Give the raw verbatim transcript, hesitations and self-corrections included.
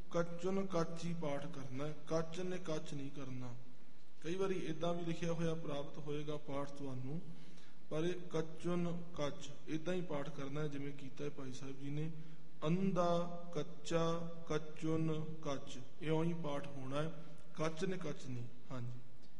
ਕੱਚਨ ਕੱਚ ਹੀ ਪਾਠ ਕਰਨਾ, ਕੱਚ ਨੇ ਕੱਚ ਨਹੀਂ ਕਰਨਾ। ਕਈ ਵਾਰੀ ਇੱਦਾਂ ਵੀ ਲਿਖਿਆ ਹੋਇਆ ਪ੍ਰਾਪਤ ਹੋਏਗਾ ਪਾਠ ਤੁਹਾਨੂੰ, ਪਰ ਇਹ ਕੱਚਨ ਕੱਚ ਇੱਦਾਂ ਹੀ ਪਾਠ ਕਰਨਾ ਹੈ ਜਿਵੇਂ ਕੀਤਾ ਹੈ ਭਾਈ ਸਾਹਿਬ ਜੀ ਨੇ। ਅੰਧਾ ਕੱਚਾ ਕੱਚਨ ਕੱਚ, ਇਉਂ ਹੀ ਪਾਠ ਹੋਣਾ ਹੈ, ਕੱਚ ਨੇ ਕੱਚ ਨਹੀਂ। ਹਾਂਜੀ।